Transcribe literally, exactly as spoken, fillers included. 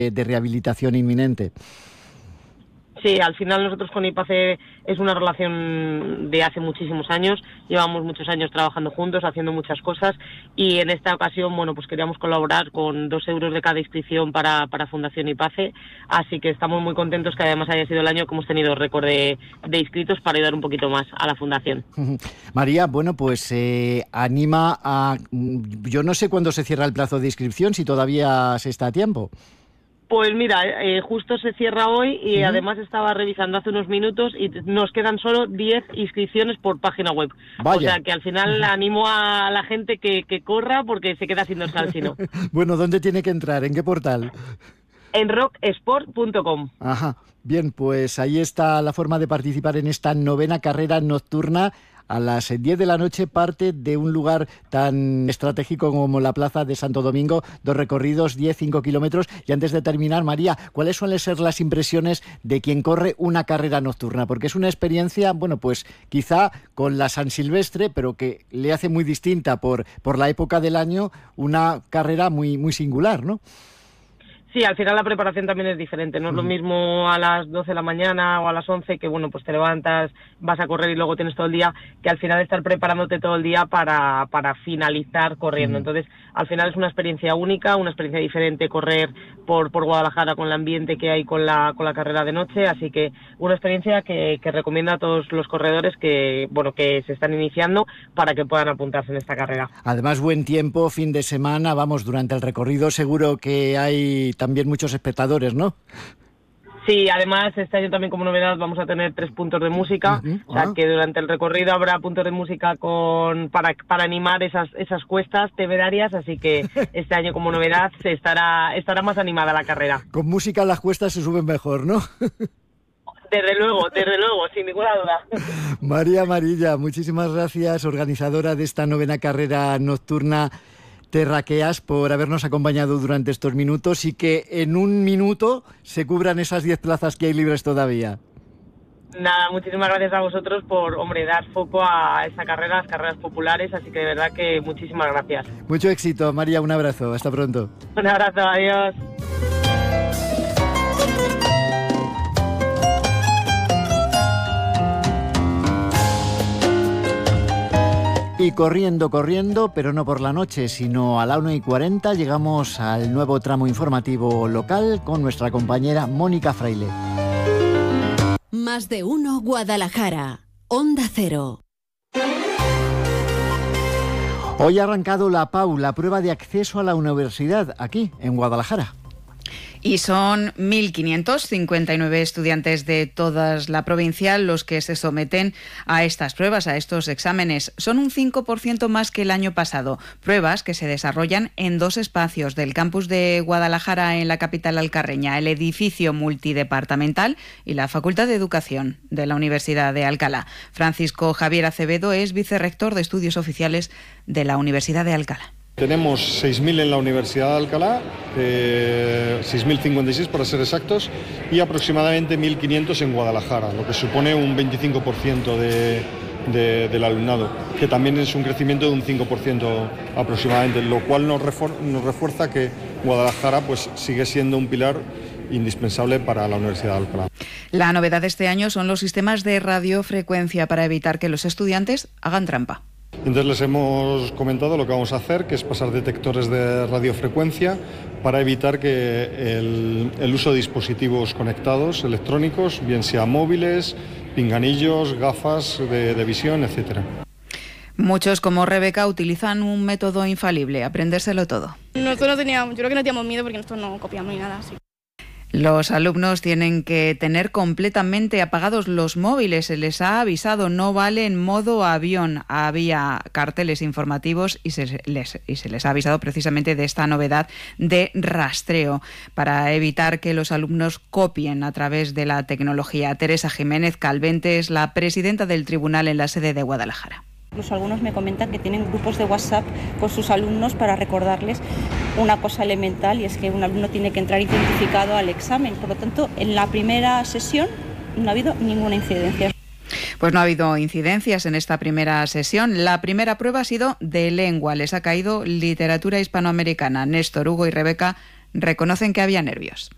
de rehabilitación inminente. Sí, al final nosotros con IPACE es una relación de hace muchísimos años, llevamos muchos años trabajando juntos, haciendo muchas cosas, y en esta ocasión, bueno, pues queríamos colaborar con dos euros de cada inscripción para, para Fundación IPACE, así que estamos muy contentos que además haya sido el año que hemos tenido récord de, de inscritos para ayudar un poquito más a la Fundación. María, bueno, pues eh, anima a... Yo no sé cuándo se cierra el plazo de inscripción, si todavía se está a tiempo. Pues mira, eh, justo se cierra hoy y uh-huh. además estaba revisando hace unos minutos y nos quedan solo diez inscripciones por página web. Vaya. O sea que al final uh-huh. animo a la gente que, que corra porque se queda sin dorsal si no. Bueno, ¿dónde tiene que entrar? ¿En qué portal? En rock sport punto com. Ajá, bien, pues ahí está la forma de participar en esta novena carrera nocturna. A las diez de la noche parte de un lugar tan estratégico como la Plaza de Santo Domingo, dos recorridos, diez, cinco kilómetros. Y antes de terminar, María, ¿cuáles suelen ser las impresiones de quien corre una carrera nocturna? Porque es una experiencia, bueno, pues quizá con la San Silvestre, pero que le hace muy distinta por, por la época del año, una carrera muy, muy singular, ¿no? Sí, al final la preparación también es diferente, no es lo mismo a las doce de la mañana o a las once que, bueno, pues te levantas, vas a correr y luego tienes todo el día, que al final estar preparándote todo el día para, para finalizar corriendo. Entonces, al final es una experiencia única, una experiencia diferente correr por, por Guadalajara con el ambiente que hay con la, con la carrera de noche, así que una experiencia que, que recomiendo a todos los corredores que, bueno, que se están iniciando para que puedan apuntarse en esta carrera. Además, buen tiempo, fin de semana, vamos, durante el recorrido seguro que hay también muchos espectadores, ¿no? Sí, además este año también como novedad vamos a tener tres puntos de música, uh-huh. o sea que durante el recorrido habrá puntos de música con para para animar esas esas cuestas temerarias, así que este año como novedad se estará estará más animada la carrera. Con música las cuestas se suben mejor, ¿no? Desde luego, desde luego, sin ninguna duda. María Amarilla, muchísimas gracias, organizadora de esta novena carrera nocturna Terraqueas, por habernos acompañado durante estos minutos y que en un minuto se cubran esas diez plazas que hay libres todavía. Nada, muchísimas gracias a vosotros por, hombre, dar foco a esta carrera, las carreras populares, así que de verdad que muchísimas gracias. Mucho éxito, María, un abrazo, hasta pronto. Un abrazo, adiós. Y corriendo, corriendo, pero no por la noche, sino a la una y cuarenta, llegamos al nuevo tramo informativo local con nuestra compañera Mónica Fraile. Más de uno Guadalajara, Onda Cero. Hoy ha arrancado la P A U, la prueba de acceso a la universidad, aquí, en Guadalajara. Y son mil quinientos cincuenta y nueve estudiantes de toda la provincia los que se someten a estas pruebas, a estos exámenes. Son un cinco por ciento más que el año pasado. Pruebas que se desarrollan en dos espacios del campus de Guadalajara en la capital alcarreña, el edificio multidepartamental y la Facultad de Educación de la Universidad de Alcalá. Francisco Javier Acevedo es vicerrector de Estudios Oficiales de la Universidad de Alcalá. Tenemos seis mil en la Universidad de Alcalá, eh, seis mil cincuenta y seis para ser exactos, y aproximadamente mil quinientos en Guadalajara, lo que supone un veinticinco por ciento de, de, del alumnado, que también es un crecimiento de un cinco por ciento aproximadamente, lo cual nos, refor- nos refuerza que Guadalajara pues, sigue siendo un pilar indispensable para la Universidad de Alcalá. La novedad de este año son los sistemas de radiofrecuencia para evitar que los estudiantes hagan trampa. Entonces les hemos comentado lo que vamos a hacer, que es pasar detectores de radiofrecuencia para evitar que el, el uso de dispositivos conectados electrónicos, bien sea móviles, pinganillos, gafas de, de visión, etcétera. Muchos, como Rebeca, utilizan un método infalible, aprendérselo todo. Nosotros no teníamos, yo creo que no teníamos miedo porque nosotros no copiamos ni nada así. Los alumnos tienen que tener completamente apagados los móviles. Se les ha avisado, no vale en modo avión. Había carteles informativos y se les, y se les ha avisado precisamente de esta novedad de rastreo para evitar que los alumnos copien a través de la tecnología. Teresa Jiménez Calvente es la presidenta del tribunal en la sede de Guadalajara. Incluso algunos me comentan que tienen grupos de WhatsApp con sus alumnos para recordarles una cosa elemental, y es que un alumno tiene que entrar identificado al examen. Por lo tanto, en la primera sesión no ha habido ninguna incidencia. Pues no ha habido incidencias en esta primera sesión. La primera prueba ha sido de lengua. Les ha caído literatura hispanoamericana. Néstor, Hugo y Rebeca reconocen que había nervios.